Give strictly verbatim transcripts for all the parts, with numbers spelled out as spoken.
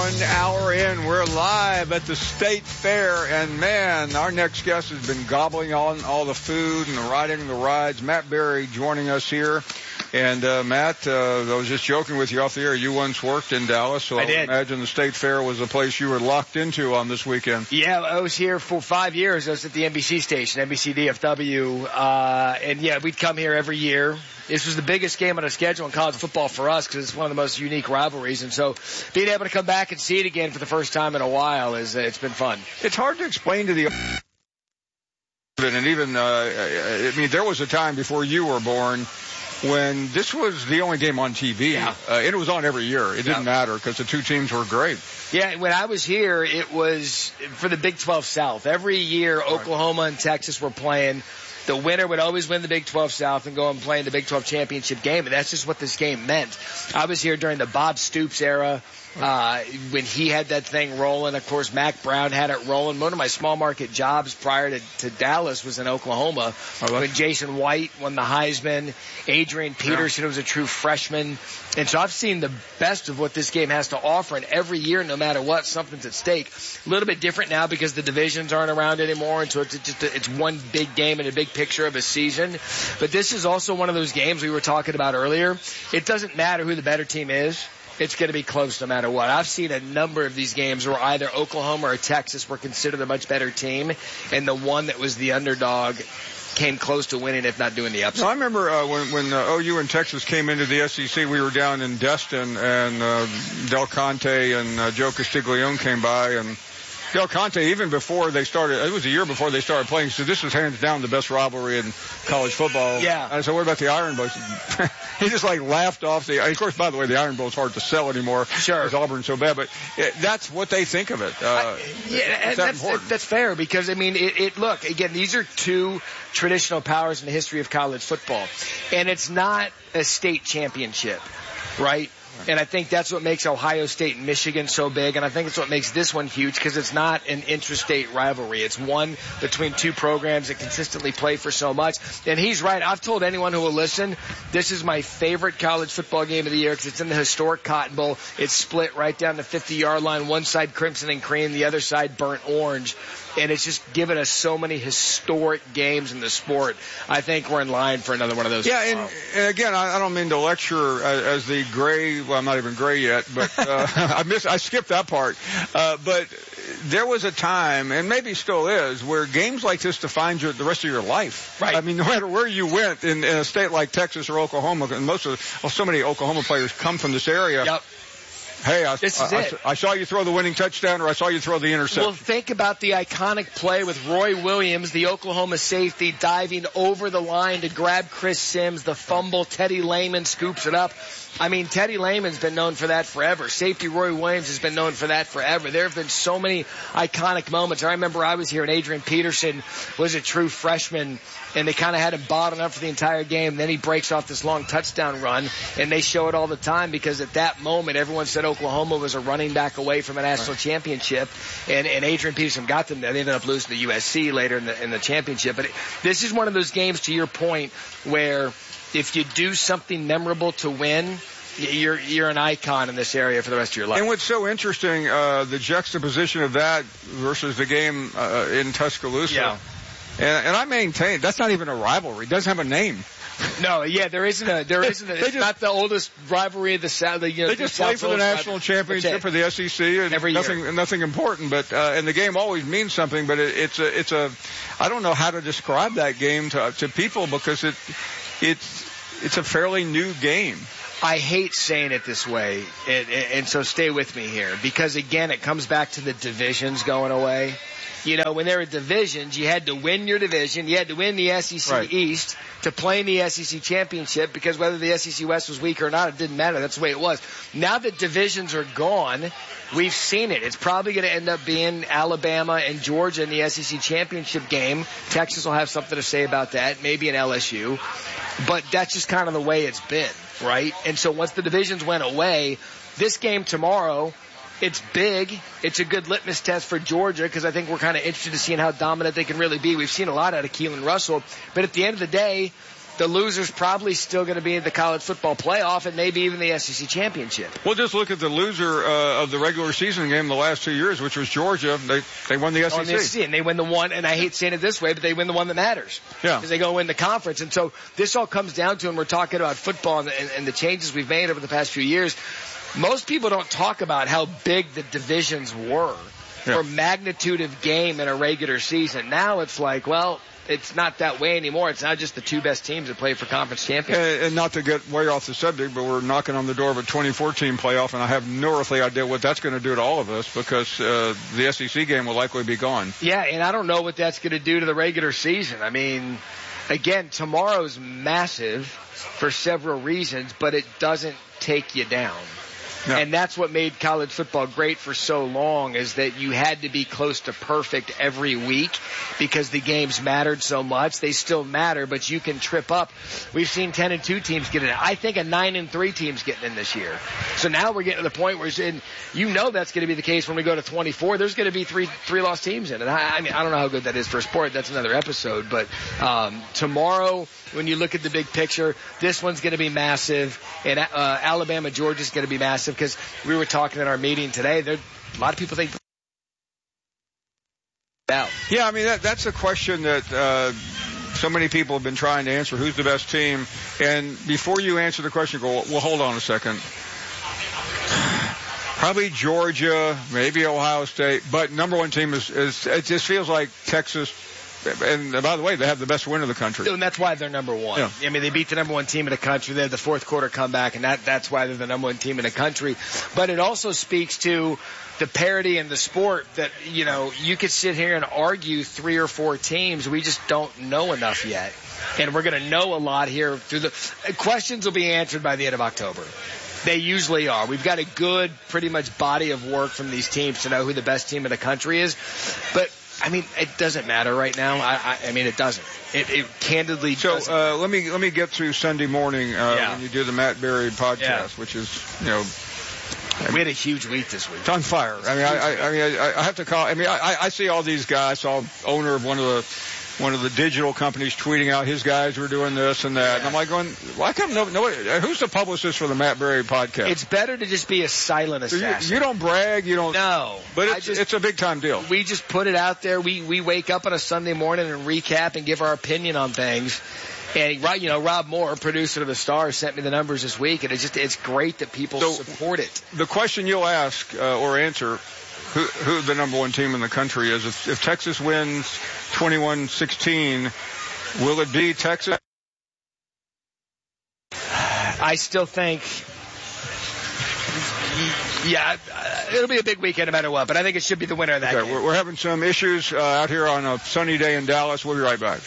One hour in, we're live at the State Fair, and man, our next guest has been gobbling on all the food and the riding the rides. Matt Berry joining us here. And, uh, Matt, uh, I was just joking with you off the air. You once worked in Dallas, so I, I imagine the State Fair was a place you were locked into on this weekend. Yeah, I was here for five years. I was at the N B C station, N B C D F W. Uh, and, yeah, we'd come here every year. This was the biggest game on our schedule in college football for us because it's one of the most unique rivalries. And so being able to come back and see it again for the first time in a while, is uh, it's been fun. It's hard to explain to the and even, uh, I mean, there was a time before you were born when this was the only game on T V. Yeah. Uh, and it was on every year. It didn't yeah. matter because the two teams were great. Yeah, when I was here, it was for the Big twelve South. Every year, right. Oklahoma and Texas were playing. The winner would always win the Big twelve South and go and play in the Big twelve championship game, and that's just what this game meant. I was here during the Bob Stoops era, uh, when he had that thing rolling. Of course, Mac Brown had it rolling. One of my small market jobs prior to, to Dallas was in Oklahoma, oh, when Jason White won the Heisman. Adrian Peterson yeah. was a true freshman. And so I've seen the best of what this game has to offer, and every year, no matter what, something's at stake. A little bit different now because the divisions aren't around anymore, and so it's just a, it's one big game and a big picture of a season. But this is also one of those games we were talking about earlier. It doesn't matter who the better team is. It's going to be close no matter what. I've seen a number of these games where either Oklahoma or Texas were considered a much better team, and the one that was the underdog came close to winning, if not doing the upset. No, I remember uh, when, when uh, O U and Texas came into the S E C, we were down in Destin, and uh, Del Conte and uh, Joe Castiglione came by, and Del Conte, even before they started, it was a year before they started playing, so this was hands down the best rivalry in college football. Yeah. And so what about the Iron Bowl? He just like laughed off the, of course, by the way, the Iron Bowl is hard to sell anymore. Sure. Because Auburn's so bad, but it, that's what they think of it. Uh, I, yeah, and that that's, important? that's fair because, I mean, it, it, look, again, these are two traditional powers in the history of college football, and it's not a state championship, right? And I think that's what makes Ohio State and Michigan so big, and I think it's what makes this one huge because it's not an interstate rivalry. It's one between two programs that consistently play for so much. And he's right. I've told anyone who will listen, this is my favorite college football game of the year because it's in the historic Cotton Bowl. It's split right down the fifty-yard line, one side crimson and cream, the other side burnt orange. And it's just given us so many historic games in the sport. I think we're in line for another one of those. Yeah, and, and again, I, I don't mean to lecture as, as the gray. Well, I'm not even gray yet, but uh, I missed. I skipped that part. Uh, but there was a time, and maybe still is, where games like this defined your, the rest of your life. Right. I mean, no matter where you went in, in a state like Texas or Oklahoma, and most of well, so many Oklahoma players come from this area. Yep. Hey, I, this is I, it. I, I saw you throw the winning touchdown, or I saw you throw the interception. Well, think about the iconic play with Roy Williams, the Oklahoma safety, diving over the line to grab Chris Sims, the fumble. Teddy Lehman scoops it up. I mean, Teddy Lehman's been known for that forever. Safety Roy Williams has been known for that forever. There have been so many iconic moments. I remember I was here and Adrian Peterson was a true freshman, and they kind of had him bottled up for the entire game. Then he breaks off this long touchdown run, and they show it all the time because at that moment, everyone said Oklahoma was a running back away from a national right. championship, and, and Adrian Peterson got them there. They ended up losing to U S C later in the, in the championship. But it, this is one of those games, to your point, where if you do something memorable to win, you're you're an icon in this area for the rest of your life. And what's so interesting, uh, the juxtaposition of that versus the game uh, in Tuscaloosa. Yeah. And, and I maintain that's not even a rivalry. It doesn't have a name. No, yeah, there isn't a, there isn't a, it's just, not the oldest rivalry of the South. You know, they just play for the national championship for the S E C and every nothing, year. nothing important, but, uh, and the game always means something, but it, it's a, it's a, I don't know how to describe that game to, to people because it, it's, it's a fairly new game. I hate saying it this way, and, and so stay with me here, because again, it comes back to the divisions going away. You know, when there were divisions, you had to win your division. You had to win the S E C right. East to play in the S E C championship, because whether the S E C West was weak or not, it didn't matter. That's the way it was. Now that divisions are gone, we've seen it. It's probably going to end up being Alabama and Georgia in the S E C championship game. Texas will have something to say about that, maybe an L S U. But that's just kind of the way it's been, right? And so once the divisions went away, this game tomorrow, it's big. It's a good litmus test for Georgia, because I think we're kind of interested to seeing how dominant they can really be. We've seen a lot out of Keelan Russell. But at the end of the day, the loser's probably still going to be in the college football playoff and maybe even the S E C championship. Well, just look at the loser uh, of the regular season game the last two years, which was Georgia. They they won the S E C. Oh, the S E C, and they win the one, and I hate saying it this way, but they win the one that matters. Yeah. Because they go win the conference. And so this all comes down to, and we're talking about football and, and, and the changes we've made over the past few years. Most people don't talk about how big the divisions were yeah. for magnitude of game in a regular season. Now it's like, well, it's not that way anymore. It's not just the two best teams that play for conference championships. And, and not to get way off the subject, but we're knocking on the door of a twenty fourteen playoff, and I have no earthly idea what that's going to do to all of us because uh, the S E C game will likely be gone. Yeah, and I don't know what that's going to do to the regular season. I mean, again, tomorrow's massive for several reasons, but it doesn't take you down. No. And that's what made college football great for so long, is that you had to be close to perfect every week because the games mattered so much. They still matter, but you can trip up. We've seen ten and two teams get in. I think a nine and three team's getting in this year. So now we're getting to the point where it's in, you know that's going to be the case when we go to twenty-four. There's going to be three three lost teams in it. I, I mean, I don't know how good that is for a sport. That's another episode. But um, tomorrow, when you look at the big picture, this one's going to be massive, and uh, Alabama Georgia's going to be massive. Because we were talking in our meeting today, there a lot of people think. Out. Yeah, I mean that that's a question that uh, so many people have been trying to answer. Who's the best team? And before you answer the question, go, well, hold on a second. Probably Georgia, maybe Ohio State, but number one team is, is it just feels like Texas. And by the way, they have the best win of the country. And that's why they're number one. Yeah. I mean, they beat the number one team in the country. They had the fourth quarter comeback, and that, that's why they're the number one team in the country. But it also speaks to the parity in the sport that, you know, you could sit here and argue three or four teams. We just don't know enough yet. And we're going to know a lot here through the questions will be answered by the end of October. They usually are. We've got a good, pretty much body of work from these teams to know who the best team in the country is. But I mean, it doesn't matter right now. I, I, I mean, it doesn't. It, it candidly so, doesn't. So uh, let me let me get through Sunday morning uh, yeah. when you do the Matt Berry podcast, yeah. which is, you know, we had a huge week this week. It's on fire. I mean, I, I, I mean, I, I have to call. I mean, I, I see all these guys. I saw owner of one of the one of the digital companies tweeting out his guys were doing this and that. Yeah. And I'm like going, why come no, nobody, who's the publicist for the Matt Berry podcast? It's better to just be a silent assassin. You, you don't brag, you don't. No. But it's, just, it's a big time deal. We just put it out there. We, we wake up on a Sunday morning and recap and give our opinion on things. And, you know, Rob Moore, producer of the Star, sent me the numbers this week, and it's just, it's great that people so support it. The question you'll ask, uh, or answer, Who, who the number one team in the country is. If, if Texas wins twenty-one sixteen, will it be Texas? I still think, yeah, it'll be a big weekend no matter what, but I think it should be the winner of that okay, game. We're, we're having some issues uh, out here on a sunny day in Dallas. We'll be right back.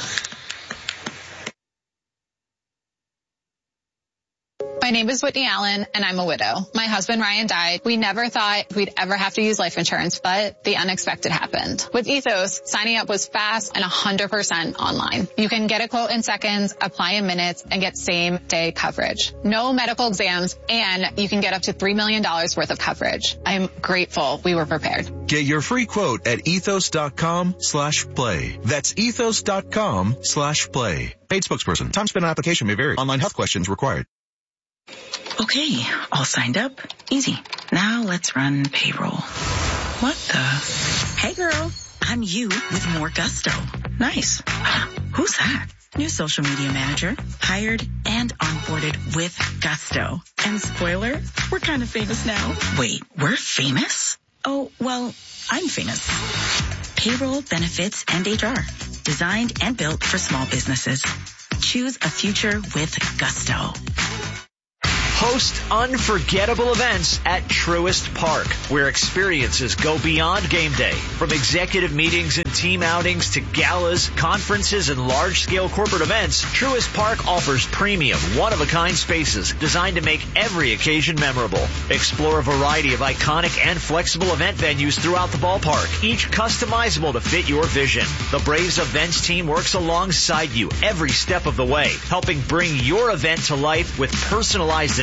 My name is Whitney Allen, and I'm a widow. My husband, Ryan, died. We never thought we'd ever have to use life insurance, but the unexpected happened. With Ethos, signing up was fast and one hundred percent online. You can get a quote in seconds, apply in minutes, and get same-day coverage. No medical exams, and you can get up to three million dollars worth of coverage. I'm grateful we were prepared. Get your free quote at ethos.com slash play. That's ethos.com slash play. Paid spokesperson. Time spent on application may vary. Online health questions required. Okay, all signed up. Easy. Now let's run payroll. What the? Hey girl, I'm you with more gusto. Nice. Who's that? New social media manager. Hired and onboarded with gusto. And spoiler, we're kind of famous now. Wait, we're famous? Oh, well, I'm famous. Payroll, benefits, and H R. Designed and built for small businesses. Choose a future with gusto. Host unforgettable events at Truist Park, where experiences go beyond game day. From executive meetings and team outings to galas, conferences, and large-scale corporate events, Truist Park offers premium, one-of-a-kind spaces designed to make every occasion memorable. Explore a variety of iconic and flexible event venues throughout the ballpark, each customizable to fit your vision. The Braves Events team works alongside you every step of the way, helping bring your event to life with personalized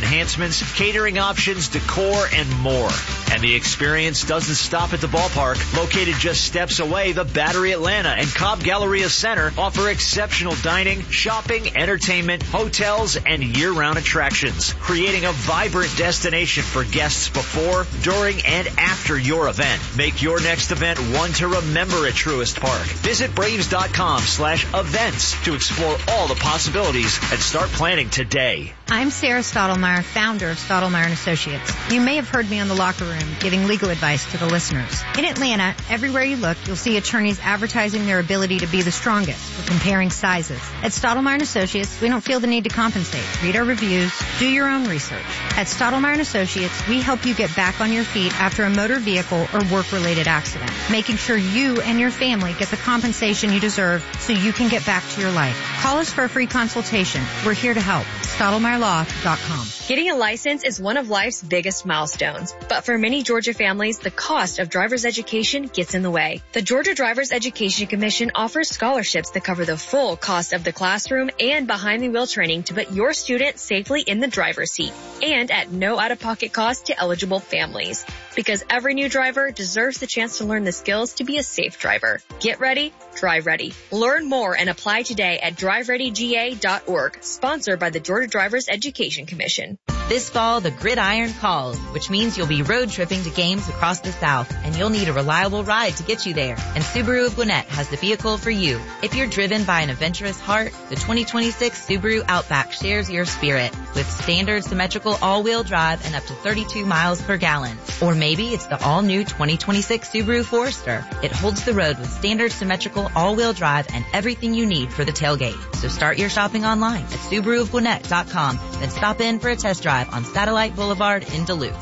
enhancements, catering options, decor, and more. And the experience doesn't stop at the ballpark. Located just steps away, the Battery Atlanta and Cobb Galleria Center offer exceptional dining, shopping, entertainment, hotels, and year-round attractions, creating a vibrant destination for guests before, during, and after your event. Make your next event one to remember at Truist Park. Visit Braves.com slash events to explore all the possibilities and start planning today. I'm Sarah Stottlemyre, founder of Stottlemyre and Associates. You may have heard me on The Locker Room giving legal advice to the listeners. In Atlanta, everywhere you look, you'll see attorneys advertising their ability to be the strongest for comparing sizes. At Stottlemyre and Associates, we don't feel the need to compensate. Read our reviews, do your own research. At Stottlemyre and Associates, we help you get back on your feet after a motor vehicle or work-related accident, making sure you and your family get the compensation you deserve so you can get back to your life. Call us for a free consultation. We're here to help. Stottlemyre Law dot com. Getting a license is one of life's biggest milestones, but for many Georgia families, the cost of driver's education gets in the way. The Georgia Driver's Education Commission offers scholarships that cover the full cost of the classroom and behind-the-wheel training to put your student safely in the driver's seat, and at no out-of-pocket cost to eligible families. Because every new driver deserves the chance to learn the skills to be a safe driver. Get ready, drive ready. Learn more and apply today at drive ready G A dot org, sponsored by the Georgia Driver's Education Commission. This fall, the gridiron calls, which means you'll be road tripping to games across the South, and you'll need a reliable ride to get you there. And Subaru of Gwinnett has the vehicle for you. If you're driven by an adventurous heart, the twenty twenty-six Subaru Outback shares your spirit with standard symmetrical all-wheel drive and up to thirty-two miles per gallon. Or maybe it's the all-new twenty twenty-six Subaru Forester. It holds the road with standard symmetrical all-wheel drive and everything you need for the tailgate. So start your shopping online at Subaru of Gwinnett dot com, then stop in for a test drive on Satellite Boulevard in Duluth.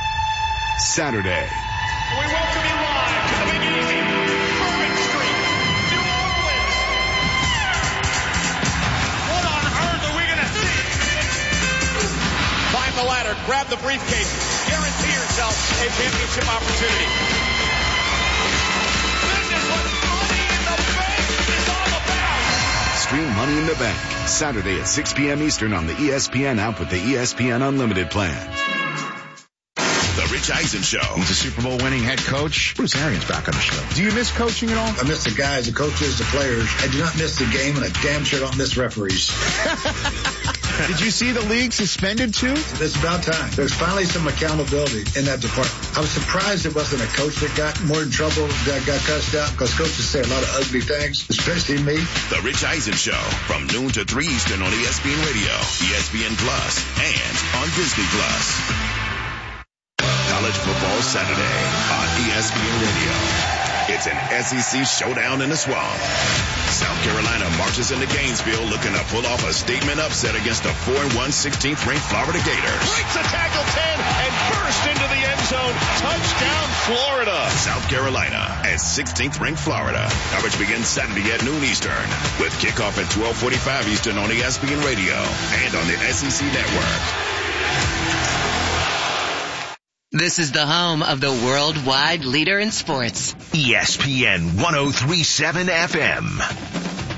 Saturday. We welcome you live to the Big Easy, Bourbon Street, New Orleans. What on earth are we going to see? Climb the ladder, grab the briefcase, guarantee yourself a championship opportunity. This is what Money in the Bank is all about. Stream Money in the Bank, Saturday at six p.m. Eastern on the E S P N app with the E S P N Unlimited plan. The Rich Eisen Show. He's a Super Bowl winning head coach. Bruce Arians back on the show. Do you miss coaching at all? I miss the guys, the coaches, the players. I do not miss the game, and I damn sure don't miss referees. Did you see the league suspended too? It's about time. There's finally some accountability in that department. I was surprised it wasn't a coach that got more in trouble, that got cussed out, because coaches say a lot of ugly things, especially me. The Rich Eisen Show from noon to three Eastern on E S P N Radio, E S P N Plus, and on Disney Plus. College Football Saturday on E S P N Radio. It's an S E C showdown in the swamp. South Carolina marches into Gainesville looking to pull off a statement upset against the four and one sixteenth ranked Florida Gators. Breaks a tackle ten and burst into the end zone. Touchdown, Florida. South Carolina at sixteenth ranked Florida. Coverage begins Saturday at noon Eastern with kickoff at twelve forty-five Eastern on E S P N Radio and on the S E C Network. This is the home of the worldwide leader in sports. E S P N one oh three point seven F M.